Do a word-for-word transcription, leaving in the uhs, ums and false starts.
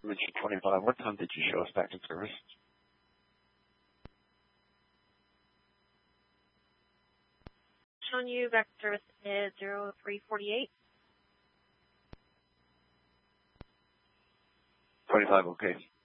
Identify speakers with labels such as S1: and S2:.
S1: Richard twenty-five, what time did you show us back in service?
S2: Showing you back in service is zero three forty-eight.
S1: twenty-five, okay.